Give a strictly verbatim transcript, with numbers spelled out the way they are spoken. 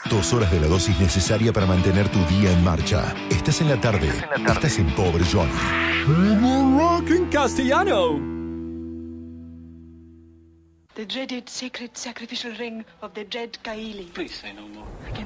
Dos horas de la dosis necesaria para mantener tu día en marcha. Estás en la tarde. Estás en, la tarde. Estás en Pobre Johnny. Rock en castellano. The dreaded sacred sacrificial ring of the dread Kaili. Please say no more. I can